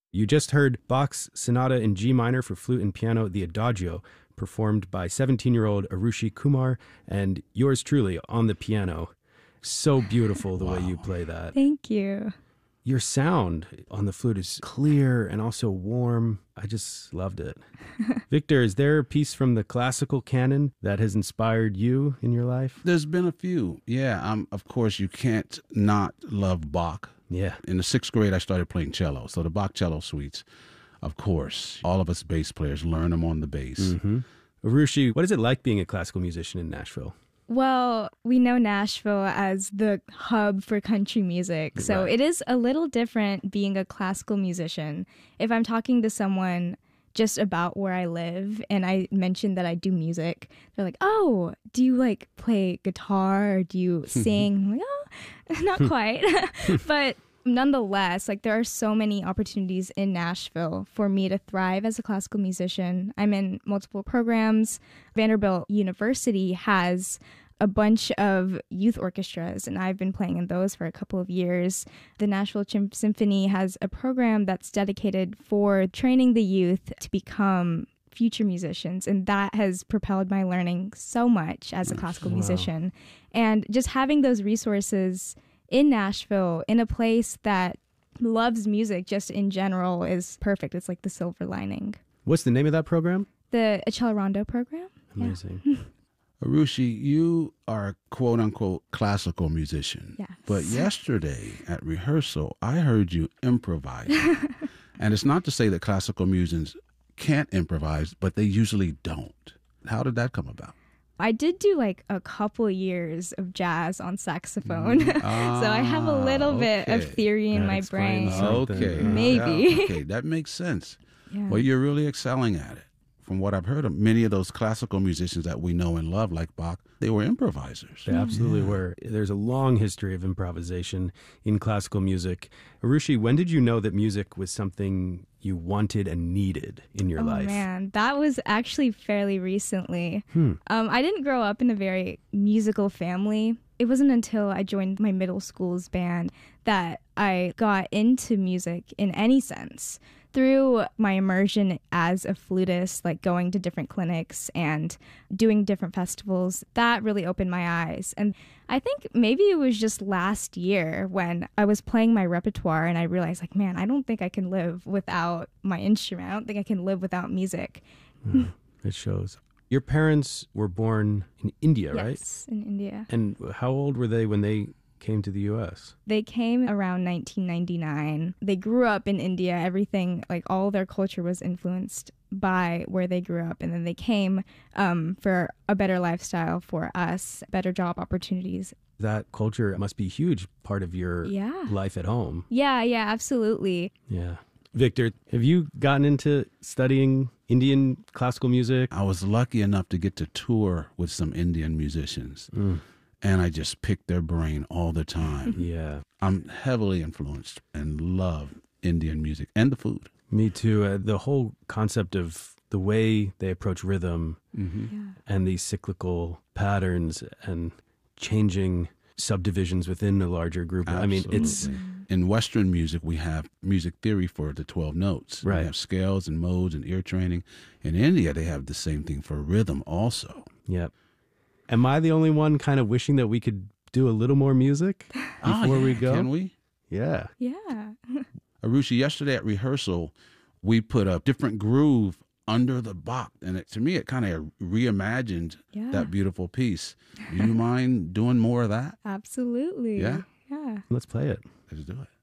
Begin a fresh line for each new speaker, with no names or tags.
You just heard Bach's Sonata in G minor for flute and piano, the Adagio, performed by 17-year-old Arushi Kumar, and yours truly on the piano. So beautiful the way you play that.
Thank you.
Your sound on the flute is clear and also warm. I just loved it. Victor, is there a piece from the classical canon that has inspired you in your life?
There's been a few. Yeah, of course, you can't not love Bach.
Yeah.
In the 6th grade, I started playing cello. So the Bach cello suites, of course, all of us bass players learn them on the bass.
Mm-hmm. Arushi, what is it like being a classical musician in Nashville?
Well, we know Nashville as the hub for country music, so
Right.
It is a little different being a classical musician. If I'm talking to someone just about where I live and I mention that I do music, they're like, oh, do you like play guitar or do you sing? I'm like, oh, not quite. But nonetheless, like there are so many opportunities in Nashville for me to thrive as a classical musician. I'm in multiple programs. Vanderbilt University has a bunch of youth orchestras, and I've been playing in those for a couple of years. The Nashville Symphony has a program that's dedicated for training the youth to become future musicians, and that has propelled my learning so much as a classical musician. And just having those resources in Nashville, in a place that loves music just in general, is perfect. It's like the silver lining.
What's the name of that program?
The Accelerando program.
Amazing.
Yeah.
Arushi, you are a quote-unquote classical musician.
Yes.
But yesterday at rehearsal, I heard you improvise. And it's not to say that classical musicians can't improvise, but they usually don't. How did that come about?
I did do like a couple years of jazz on saxophone. So I have a little bit of theory in
That
my
explains
brain.
something.
Okay.
Maybe.
Yeah, okay, that makes sense.
Yeah.
Well, you're really excelling at it. From what I've heard of, many of those classical musicians that we know and love, like Bach, they were improvisers.
They absolutely were. There's a long history of improvisation in classical music. Arushi, when did you know that music was something you wanted and needed in your life?
Oh man, that was actually fairly recently. I didn't grow up in a very musical family. It wasn't until I joined my middle school's band that I got into music in any sense. Through my immersion as a flutist, like going to different clinics and doing different festivals, that really opened my eyes. And I think maybe it was just last year when I was playing my repertoire and I realized, like, man, I don't think I can live without my instrument. I don't think I can live without music.
It shows. Your parents were born in India, right?
Yes, in India.
And how old were they when they came to the U.S.?
They came around 1999. They grew up in India. Everything, like all their culture was influenced by where they grew up. And then they came for a better lifestyle for us, better job opportunities.
That culture must be a huge part of your life at home.
Yeah, absolutely.
Yeah. Victor, have you gotten into studying Indian classical music?
I was lucky enough to get to tour with some Indian musicians. And I just picked their brain all the time.
Yeah.
I'm heavily influenced and love Indian music and the food.
Me too. The whole concept of the way they approach rhythm and these cyclical patterns and changing subdivisions within a larger group.
Absolutely.
I mean, it's...
In Western music, we have music theory for the 12 notes.
Right.
We have scales and modes and ear training. In India, they have the same thing for rhythm also.
Yep. Am I the only one kind of wishing that we could do a little more music before we go?
Can we?
Yeah.
Yeah.
Arushi, yesterday at rehearsal, we put a different groove under the Bach. And to me, it kind of reimagined that beautiful piece. Do you mind doing more of that?
Absolutely.
Yeah?
Yeah.
Let's play it.
Let's do it.